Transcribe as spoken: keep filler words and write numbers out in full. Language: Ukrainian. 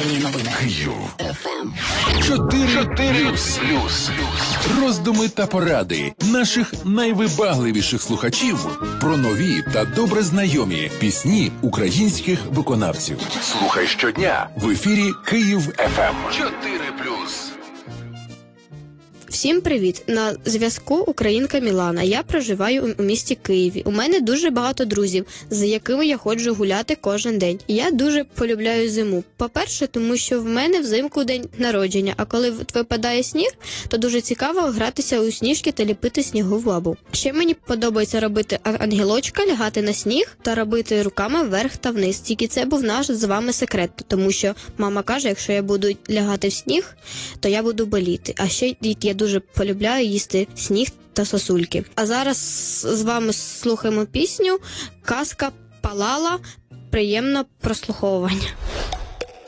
Актуальні новини. Київ. еф ем. Чотири плюс. Роздуми та поради наших найвибагливіших слухачів про нові та добре знайомі пісні українських виконавців. Слухай щодня в ефірі Київ еф ем. Чотири плюс. Всім привіт! На зв'язку українка Мілана. Я проживаю у місті Києві. У мене дуже багато друзів, з якими я ходжу гуляти кожен день. Я дуже полюбляю зиму. По-перше, тому що в мене взимку день народження, а коли випадає сніг, то дуже цікаво гратися у сніжки та ліпити снігову бабу. Ще мені подобається робити ангелочка, лягати на сніг та робити руками вверх та вниз. Тільки це був наш з вами секрет, тому що мама каже, якщо я буду лягати в сніг, то я буду боліти. А ще я дуже полюбляю їсти сніг та сосульки. А зараз з вами слухаємо пісню «Казка палала». Приємного прослуховування.